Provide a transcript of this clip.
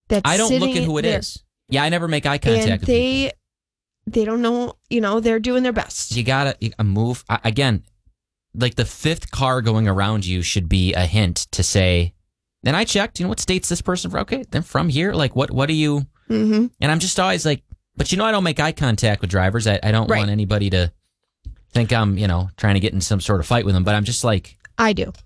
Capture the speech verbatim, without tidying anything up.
that's I don't look sitting at who it there. is. Yeah, I never make eye contact And with they, people. they don't know, you know, they're doing their best. You gotta you, a move I, again. Like the fifth car going around you should be a hint to say. And I checked. You know what state's this person from? Okay, they're from here. Like what? What do you? Mm-hmm. And I'm just always like, but you know, I don't make eye contact with drivers. I, I don't Right. want anybody to think I'm, you know, trying to get in some sort of fight with them. But I'm just like, I do.